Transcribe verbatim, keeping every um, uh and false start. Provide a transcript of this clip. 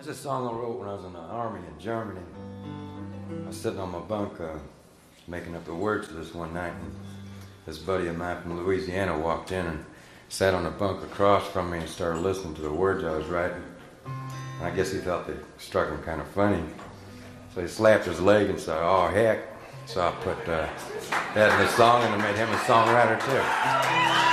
a song I wrote when I was in the army in Germany. I was sitting on my bunk uh, making up the words to this one night, and this buddy of mine from Louisiana walked in and sat on the bunk across from me and started listening to the words I was writing. And I guess he thought they struck him kind of funny. So he slapped his leg and said, "Oh, heck." So I put uh, that in the song, and I made him a songwriter too.